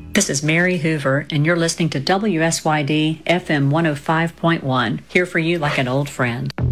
This is Mary Hoover, and you're listening to WSYD FM 105.1, here for you like an old friend.